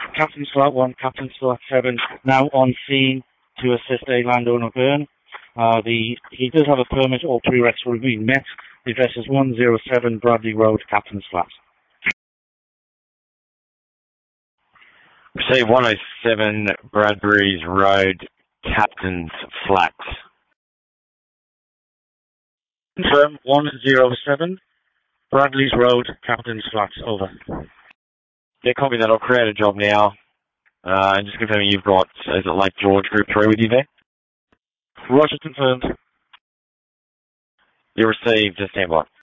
Captain Slot 1, Captain Slot 7, now on scene to assist a landowner burn. He does have a permit, all prereqs will be met. The address is 107 Bradley Road, Captain's Flat. Receive 107 Bradbury's Road, Captain's Flat. Confirm 107 Bradley's Road, Captain's Flat. Over. Yeah, copy that. I'll create a job now. And just confirming you've got, is it Lake George Group 3 with you there? Roger, confirmed. You received, just stand by.